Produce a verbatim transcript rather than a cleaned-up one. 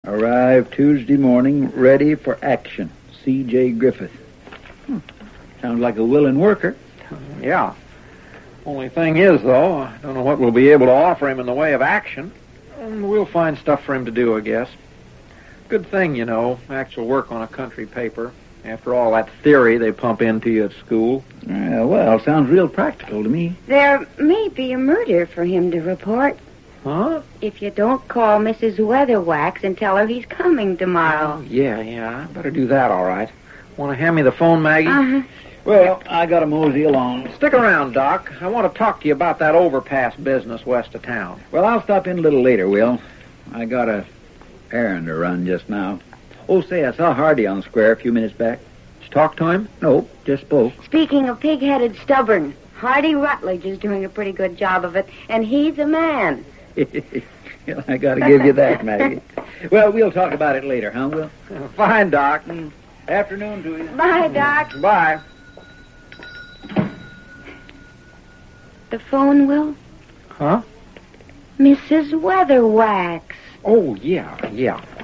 Arrived Tuesday morning, ready for action. C J Griffith. Hmm. Sounds like a willing worker. Yeah. Only thing is, though, I don't know what we'll be able to offer him in the way of action. And we'll find stuff for him to do, I guess. Good thing, you know, actual work on a country paper. After all that theory they pump into you at school. Uh, well, sounds real practical to me. There may be a murder for him to report. Huh? If you don't call Missus Weatherwax and tell her he's coming tomorrow. Oh, yeah, yeah. I better do that, all right. Want to hand me the phone, Maggie? Uh-huh. Well, I got to mosey along. Stick around, Doc. I want to talk to you about that overpass business west of town. Well, I'll stop in a little later, Will. I got a errand to run just now. Oh, say, I saw Hardy on the square a few minutes back. Did you talk to him? No, just spoke. Speaking of pig-headed stubborn, Hardy Rutledge is doing a pretty good job of it, and he's a man. Well, I got to give you that, Maggie. Well, we'll talk about it later, huh, Will? Uh, fine, Doc. Mm. Afternoon to you. Bye, Doc. Bye. The phone, Will? Huh? Missus Weatherwax. Oh, yeah, yeah.